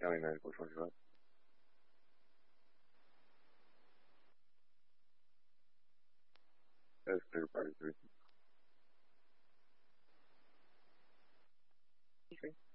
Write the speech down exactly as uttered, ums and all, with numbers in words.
让你们补充说。That's the part of the